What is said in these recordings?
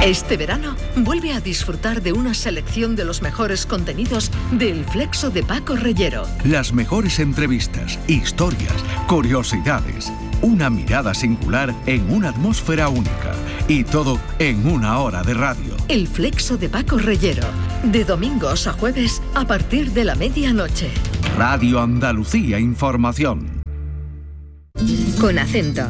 Este verano, vuelve a disfrutar de una selección de los mejores contenidos del Flexo de Paco Reyero. Las mejores entrevistas, historias, curiosidades, una mirada singular en una atmósfera única. Y todo en una hora de radio. El Flexo de Paco Reyero, de domingos a jueves a partir de la medianoche. Radio Andalucía Información. Con acento.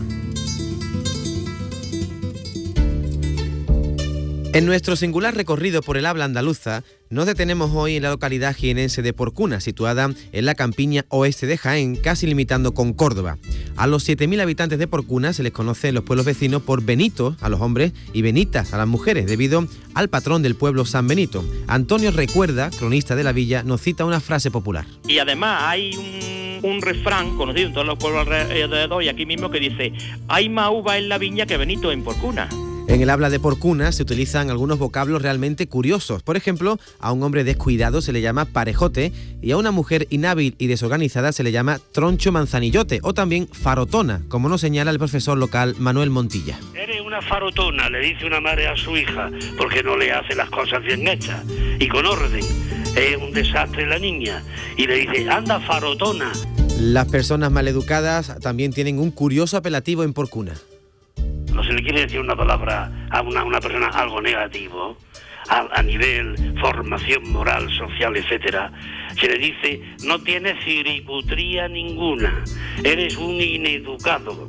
En nuestro singular recorrido por el habla andaluza, nos detenemos hoy en la localidad jienense de Porcuna, situada en la campiña oeste de Jaén, casi limitando con Córdoba. A los 7.000 habitantes de Porcuna se les conoce en los pueblos vecinos por Benitos a los hombres y Benitas a las mujeres, debido al patrón del pueblo, San Benito. Antonio Recuerda, cronista de la villa, nos cita una frase popular. Y además hay un refrán conocido en todos los pueblos alrededor y aquí mismo que dice: hay más uva en la viña que Benito en Porcuna. En el habla de Porcuna se utilizan algunos vocablos realmente curiosos. Por ejemplo, a un hombre descuidado se le llama parejote y a una mujer inhábil y desorganizada se le llama troncho manzanillote o también farotona, como nos señala el profesor local Manuel Montilla. Eres una farotona, le dice una madre a su hija, porque no le hace las cosas bien hechas y con orden. Es un desastre la niña y le dice: anda, farotona. Las personas maleducadas también tienen un curioso apelativo en Porcuna. No se le quiere decir una palabra a una persona algo negativo, a nivel formación moral, social, etcétera. Se le dice: no tienes ciriputría ninguna, eres un ineducado.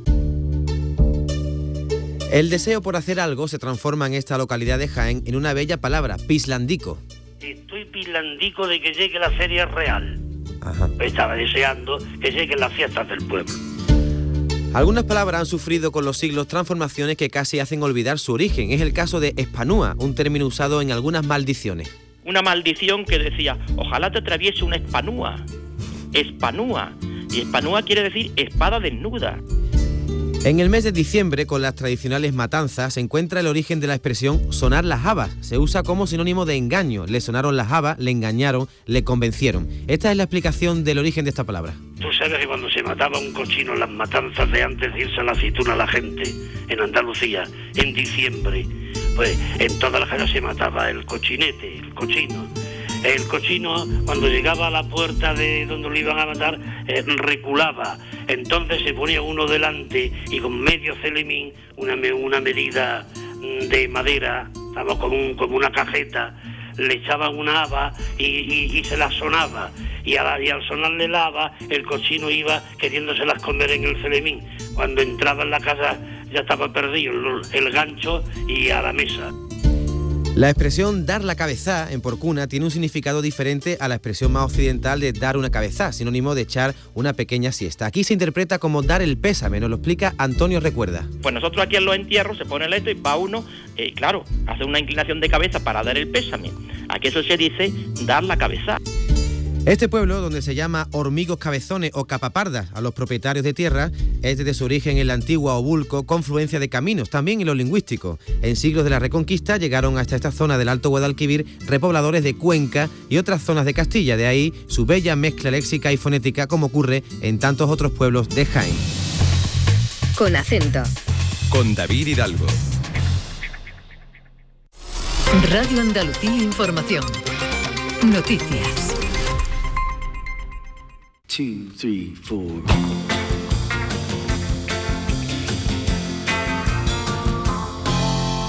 El deseo por hacer algo se transforma en esta localidad de Jaén en una bella palabra, pislandico. Estoy pislandico de que llegue la feria real. Ajá. Estaba deseando que lleguen las fiestas del pueblo. Algunas palabras han sufrido con los siglos transformaciones que casi hacen olvidar su origen. Es el caso de espanúa, un término usado en algunas maldiciones. Una maldición que decía: ojalá te atraviese una espanúa. Espanúa. Y espanúa quiere decir espada desnuda. En el mes de diciembre, con las tradicionales matanzas, se encuentra el origen de la expresión sonar las habas. Se usa como sinónimo de engaño. Le sonaron las habas, le engañaron, le convencieron. Esta es la explicación del origen de esta palabra. Tú sabes que cuando se mataba un cochino en las matanzas de antes de irse a la aceituna a la gente, en Andalucía, en diciembre, pues en todas las casas se mataba el cochinete, el cochino. El cochino, cuando llegaba a la puerta de donde lo iban a matar, reculaba. Entonces se ponía uno delante y con medio celemín, una medida de madera, como una cajeta, le echaban una haba y se la sonaba. Y al sonarle la haba, el cochino iba queriéndosela esconder en el celemín. Cuando entraba en la casa ya estaba perdido el gancho y a la mesa. La expresión dar la cabeza en Porcuna tiene un significado diferente a la expresión más occidental de dar una cabeza, sinónimo de echar una pequeña siesta. Aquí se interpreta como dar el pésame, nos lo explica Antonio Recuerda. Pues nosotros aquí en los entierros se pone el esto y va uno, claro, hace una inclinación de cabeza para dar el pésame. Aquí eso se dice dar la cabeza. Este pueblo, donde se llama Hormigos Cabezones o Capapardas a los propietarios de tierra, es desde su origen en la antigua Obulco, confluencia de caminos, también en lo lingüístico. En siglos de la Reconquista llegaron hasta esta zona del Alto Guadalquivir repobladores de Cuenca y otras zonas de Castilla, de ahí su bella mezcla léxica y fonética, como ocurre en tantos otros pueblos de Jaén. Con acento. Con David Hidalgo. Radio Andalucía Información. Noticias. 2, 3, 4.